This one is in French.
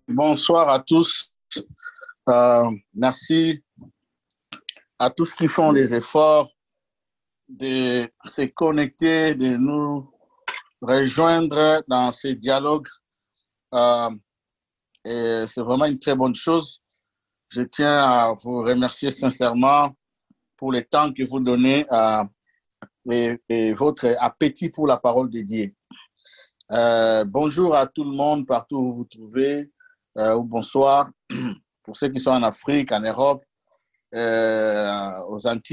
Bonsoir à tous. Merci à tous qui font les efforts de se connecter, de nous rejoindre dans ce dialogue. Et c'est vraiment une très bonne chose. Je tiens à vous remercier sincèrement pour le temps que vous donnez et votre appétit pour la parole de Dieu. Bonjour à tout le monde, partout où vous vous trouvez, ou bonsoir pour ceux qui sont en Afrique, en Europe, aux Antilles.